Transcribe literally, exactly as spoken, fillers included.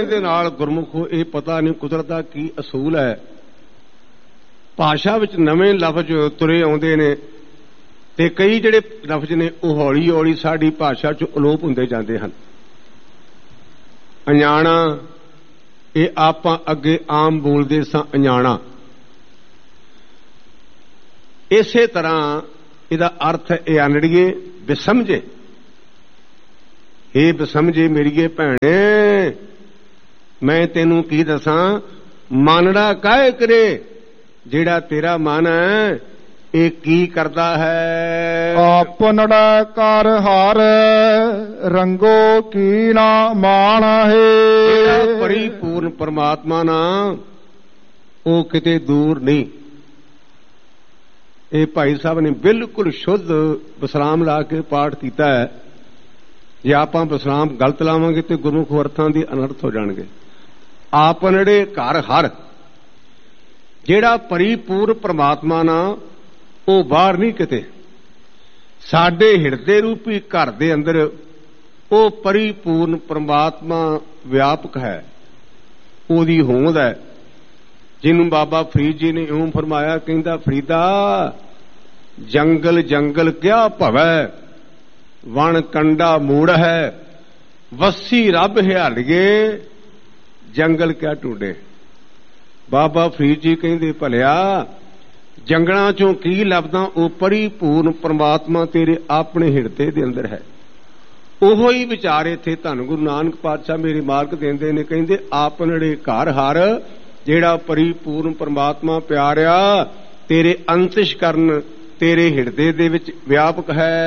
ਇਹਦੇ ਨਾਲ ਗੁਰਮੁਖੋ ਇਹ ਪਤਾ ਨਹੀਂ ਕੁਦਰਤ ਦਾ ਕੀ ਅਸੂਲ ਹੈ। ਭਾਸ਼ਾ ਵਿੱਚ ਨਵੇਂ ਲਫ਼ਜ਼ ਤੁਰੇ ਆਉਂਦੇ ਨੇ ਤੇ ਕਈ ਜਿਹੜੇ ਲਫ਼ਜ਼ ਨੇ ਉਹ ਹੌਲੀ ਹੌਲੀ ਸਾਡੀ ਭਾਸ਼ਾ 'ਚ ਅਲੋਪ ਹੁੰਦੇ ਜਾਂਦੇ ਹਨ। ਅਣਜਾਣਾ ਇਹ ਆਪਾਂ ਅੱਗੇ ਆਮ ਬੋਲਦੇ ਸਾਂ ਅਣਜਾਣਾ। ਇਸੇ ਤਰ੍ਹਾਂ ਇਹਦਾ ਅਰਥ ਇਹ ਅਨੜੀਏ ਬੇਸਮਝੇ। ਇਹ ਬੇਸਮਝੇ ਮੇਰੀਏ ਭੈਣੇ, ਮੈਂ ਤੈਨੂੰ ਕੀ ਦੱਸਾਂ, ਮਾਨੜਾ ਕਾਹੇ ਕਰੇ ਜਿਹੜਾ ਤੇਰਾ ਮਨ ਹੈ ਇਹ ਕੀ ਕਰਦਾ ਹੈ। ਆਪਨੜਾ ਕਰ ਹਰ ਰੰਗੋ ਕੀ ਨਾ ਮਾਣ ਹੈ। ਪਰਿਪੂਰਨ ਪਰਮਾਤਮਾ ਨਾ ਉਹ ਕਿਤੇ ਦੂਰ ਨਹੀਂ। ਇਹ ਭਾਈ ਸਾਹਿਬ ਨੇ ਬਿਲਕੁਲ ਸ਼ੁੱਧ ਵਿਸਰਾਮ ਲਾ ਕੇ ਪਾਠ ਕੀਤਾ ਹੈ। ਜੇ ਆਪਾਂ ਵਿਸਰਾਮ ਗਲਤ ਲਾਵਾਂਗੇ ਤੇ ਗੁਰਮੁਖ ਅਰਥਾਂ ਦੀ ਅਨਰਥ ਹੋ ਜਾਣਗੇ। ਆਪਨੜੇ ਘਰ ਹਰ, ਜਿਹੜਾ ਪਰਿਪੂਰਨ ਪਰਮਾਤਮਾ ਨਾ ਉਹ ਬਾਹਰ ਨਹੀਂ ਕਿਤੇ, ਸਾਡੇ ਹਿਰਦੇ ਰੂਪੀ ਘਰ ਦੇ ਅੰਦਰ ਉਹ ਪਰਿਪੂਰਨ ਪਰਮਾਤਮਾ ਵਿਆਪਕ ਹੈ। ਉਹਦੀ ਹੋਂਦ ਹੈ, ਜਿਹਨੂੰ ਬਾਬਾ ਫਰੀਦ ਜੀ ਨੇ ਇਉਂ ਫਰਮਾਇਆ, ਕਹਿੰਦਾ ਫਰੀਦਾ ਜੰਗਲ ਜੰਗਲ ਕਿਆ ਭਵੈ, ਵਣ ਕੰਡਾ ਮੂੜ ਹੈ, ਵਸੀ ਰੱਬ ਹਿਆਲੀਏ ਜੰਗਲ ਕਿਆ ਢੂੰਡੇ। ਬਾਬਾ ਫਰੀਦ ਜੀ ਕਹਿੰਦੇ ਭਲਿਆ ਜੰਗਲਾਂ ਚੋਂ ਕੀ ਲੱਭਦਾ, ਉਹ ਪਰਿਪੂਰਨ ਪਰਮਾਤਮਾ ਤੇਰੇ ਆਪਣੇ ਹਿਰਦੇ ਦੇ ਅੰਦਰ ਹੈ। ਉਹੋ ਹੀ ਵਿਚਾਰ ਇੱਥੇ ਧੰਨ ਗੁਰੂ ਨਾਨਕ ਪਾਤਸ਼ਾਹ ਮੇਰੇ ਮਾਲਕ ਦਿੰਦੇ ਨੇ, ਕਹਿੰਦੇ ਆਪਨੜੇ ਘਰ ਹਰ, ਜਿਹੜਾ ਪਰਿਪੂਰਨ ਪਰਮਾਤਮਾ ਪਿਆਰਿਆ ਤੇਰੇ ਅੰਤਿਸ਼ ਕਰਨ ਤੇਰੇ ਹਿਰਦੇ ਦੇ ਵਿੱਚ ਵਿਆਪਕ ਹੈ।